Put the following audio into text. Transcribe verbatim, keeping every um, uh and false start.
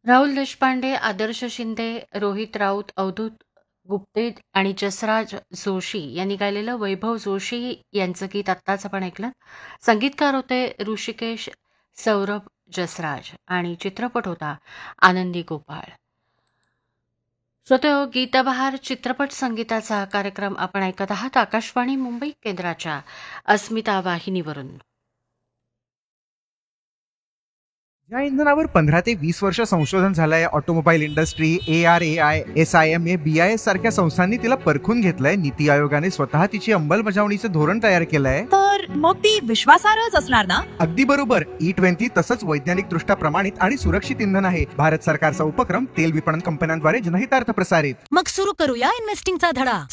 राहुल देशपांडे, आदर्श शिंदे, रोहित राऊत, अवधूत गुप्ते आणि जसराज जोशी यांनी गायलेलं वैभव जोशी यांचं गीत आत्ताच आपण ऐकलं. संगीतकार होते ऋषिकेश सौरभ जसराज आणि चित्रपट होता आनंदी गोपाळ. श्रोतेहो, गीतबहार चित्रपट संगीताचा कार्यक्रम आपण ऐकत आहात आकाशवाणी मुंबई केंद्राच्या अस्मिता वाहिनीवरून. ज्या इंधनावर पंधरा ते वीस वर्ष संशोधन झालंय, automobile industry, A R A I, S I M A, B I S सारख्या संस्थांनी तिला परखून घेतलंय. नीती आयोगाने स्वतः तिची अंमलबजावणीचं धोरण तयार केलंय. तर मग ती विश्वासार्हच असणार ना? अगदी बरोबर. ई ट्वेंटी तसंच वैज्ञानिक दृष्ट्या प्रमाणित आणि सुरक्षित इंधन आहे. भारत सरकारचा उपक्रम तेल विपणन कंपन्यांद्वारे जनहितार्थ प्रसारित. मग सुरू करूया इन्व्हेस्टिंगचा धडा.